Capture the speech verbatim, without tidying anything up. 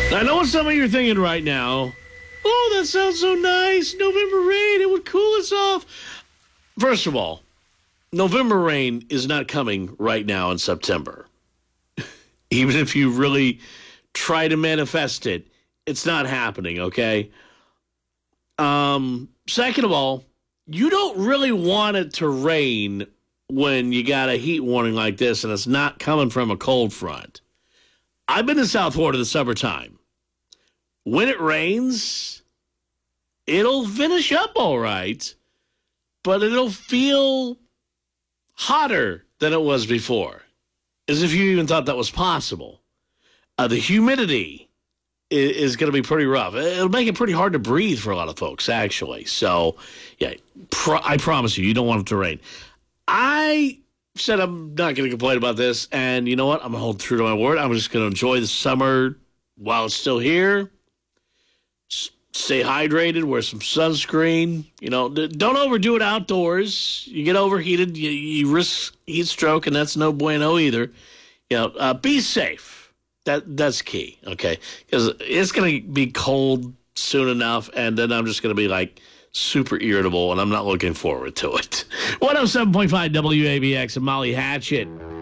I know what some of you are thinking right now. Oh, that sounds so nice. November rain, it would cool us off. First of all, November rain is not coming right now in September. Even if you really try to manifest it, it's not happening, okay? Um, second of all, you don't really want it to rain when you got a heat warning like this and it's not coming from a cold front. I've been to South Florida in the summertime. When it rains, it'll finish up all right, but it'll feel hotter than it was before, as if you even thought that was possible. Uh, the humidity is, is going to be pretty rough. It'll make it pretty hard to breathe for a lot of folks, actually. So, yeah, pro- I promise you, you don't want it to rain. I said I'm not going to complain about this, and you know what? I'm going to hold true to my word. I'm just going to enjoy the summer while it's still here. S- stay hydrated, wear some sunscreen. You know, d- don't overdo it outdoors. You get overheated, you, you risk heat stroke, and that's no bueno either. You know, uh, be safe. That That's key, okay? Because it's going to be cold soon enough, and then I'm just going to be like, super irritable, and I'm not looking forward to it. one oh seven point five W A B X and Molly Hatchet.